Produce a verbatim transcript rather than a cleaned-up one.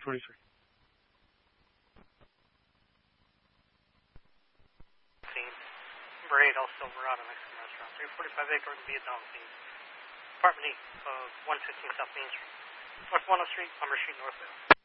twenty-three. Number eight, El Silverado, Mexican restaurant. three forty-five acre Vietnam scene. Apartment E of one fifteen South Main Street. North one oh Street, Palmer Street, Northvale.